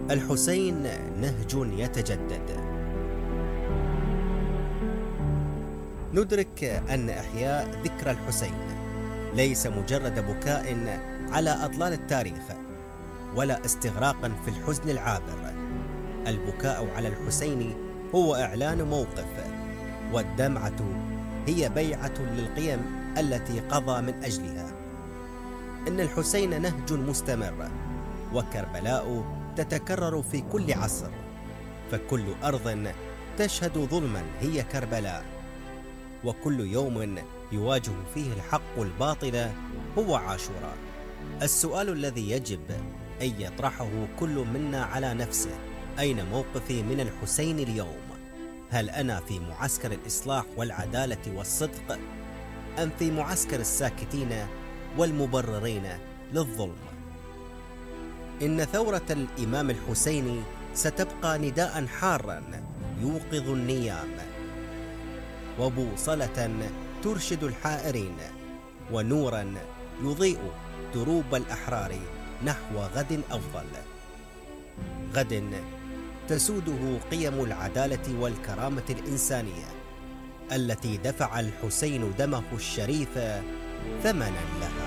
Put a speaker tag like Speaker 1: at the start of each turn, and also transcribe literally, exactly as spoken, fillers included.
Speaker 1: الحسين نهج يتجدد. ندرك أن إحياء ذكرى الحسين ليس مجرد بكاء على أطلال التاريخ ولا استغراقا في الحزن العابر. البكاء على الحسين هو إعلان موقف، والدمعة هي بيعة للقيم التي قضى من أجلها. إن الحسين نهج مستمر، وكربلاء تتكرر في كل عصر، فكل أرض تشهد ظلما هي كربلاء، وكل يوم يواجه فيه الحق الباطل هو عاشوراء. السؤال الذي يجب أن يطرحه كل منا على نفسه: أين موقفي من الحسين اليوم؟ هل أنا في معسكر الإصلاح والعدالة والصدق، أم في معسكر الساكتين والمبررين للظلم؟ إن ثورة الإمام الحسين ستبقى نداء حارا يوقظ النيام، وبوصلة ترشد الحائرين، ونورا يضيء دروب الأحرار نحو غد أفضل، غد تسوده قيم العدالة والكرامة الإنسانية التي دفع الحسين دمه الشريف ثمنا لها.